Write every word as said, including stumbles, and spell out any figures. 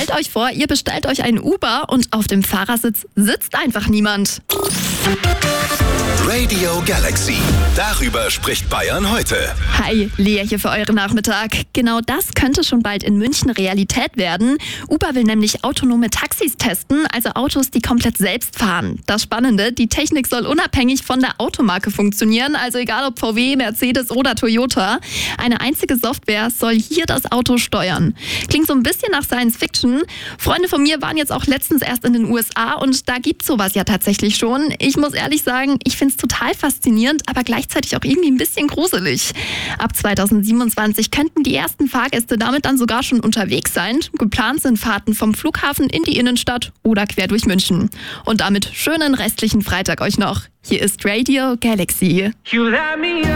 Stellt euch vor, ihr bestellt euch einen Uber und auf dem Fahrersitz sitzt einfach niemand. Radio Galaxy. Darüber spricht Bayern heute. Hi, Lea hier für euren Nachmittag. Genau das könnte schon bald in München Realität werden. Uber will nämlich autonome Taxis testen, also Autos, die komplett selbst fahren. Das Spannende, die Technik soll unabhängig von der Automarke funktionieren, also egal ob V W, Mercedes oder Toyota. Eine einzige Software soll hier das Auto steuern. Klingt so ein bisschen nach Science Fiction. Freunde von mir waren jetzt auch letztens erst in den U S A und da gibt's sowas ja tatsächlich schon. Ich muss ehrlich sagen, ich finde es total faszinierend, aber gleichzeitig auch irgendwie ein bisschen gruselig. Ab zweitausendsiebenundzwanzig könnten die ersten Fahrgäste damit dann sogar schon unterwegs sein. Geplant sind Fahrten vom Flughafen in die Innenstadt oder quer durch München. Und damit schönen restlichen Freitag euch noch. Hier ist Radio Galaxy. You let me